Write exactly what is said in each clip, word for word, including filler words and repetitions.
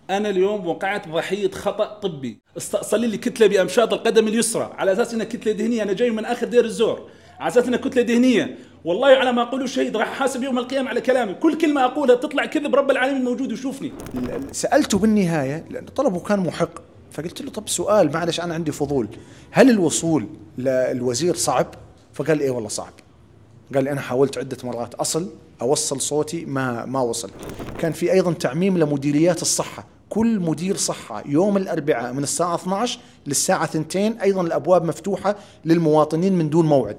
أنا اليوم وقعت ضحية خطأ طبي، استأصل لي كتلة بأمشاط القدم اليسرى على أساس أنها كتلة دهنية. أنا جاي من آخر دير الزور على أساس أنها كتلة دهنية. والله على ما أقوله شهيد، راح أحاسب يوم القيامة على كلامي. كل كلمة أقولها تطلع كذب، رب العالمين موجود ويشوفني. سألته بالنهاية لأن طلبه كان محق، فقلت له طب سؤال معلش أنا عندي فضول، هل الوصول للوزير صعب؟ فقال إيه والله صعب. قال لي أنا حاولت عدة مرات أصل أوصل صوتي ما ما وصل. كان في أيضا تعميم لمديريات الصحة، كل مدير صحة يوم الأربعاء من الساعة اثني عشر للساعة اثنتين أيضا الأبواب مفتوحة للمواطنين من دون موعد.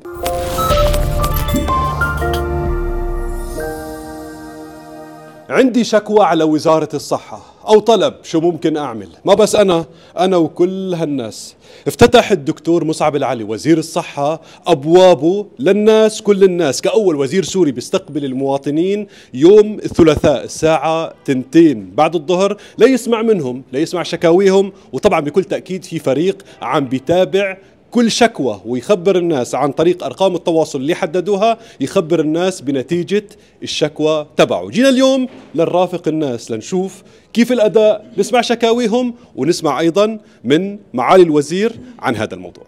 عندي شكوى على وزارة الصحة أو طلب، شو ممكن أعمل؟ ما بس أنا أنا وكل هالناس. افتتح الدكتور مصعب العلي وزير الصحة أبوابه للناس، كل الناس، كأول وزير سوري بيستقبل المواطنين يوم الثلاثاء الساعة تنتين بعد الظهر ليسمع منهم، ليسمع شكاويهم. وطبعا بكل تأكيد في فريق عم بيتابع كل شكوى ويخبر الناس عن طريق أرقام التواصل اللي حددوها، يخبر الناس بنتيجة الشكوى تبعه. جينا اليوم لنرافق الناس لنشوف كيف الأداء، نسمع شكاويهم ونسمع أيضا من معالي الوزير عن هذا الموضوع.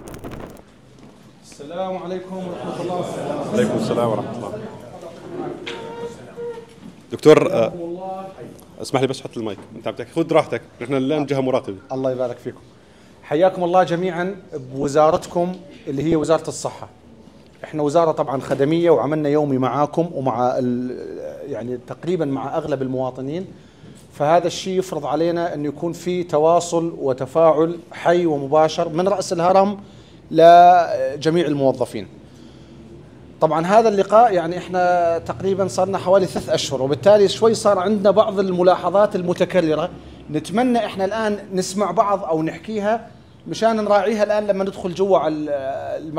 السلام عليكم ورحمة الله وبركاته. عليكم السلام ورحمة الله. دكتور آه اسمح لي بس حط المايك، انت عم تحكي، خذ راحتك، نحن الآن جهة مراقبة. الله يبارك فيكم. حياكم الله جميعا بوزارتكم اللي هي وزارة الصحة. احنا وزارة طبعا خدمية وعملنا يومي معاكم ومع يعني تقريبا مع اغلب المواطنين، فهذا الشيء يفرض علينا انه يكون في تواصل وتفاعل حي ومباشر من رأس الهرم لجميع الموظفين. طبعا هذا اللقاء يعني احنا تقريبا صارنا حوالي ثلاث اشهر، وبالتالي شوي صار عندنا بعض الملاحظات المتكررة، نتمنى احنا الان نسمع بعض او نحكيها مشان نراعيها الان لما ندخل جوا على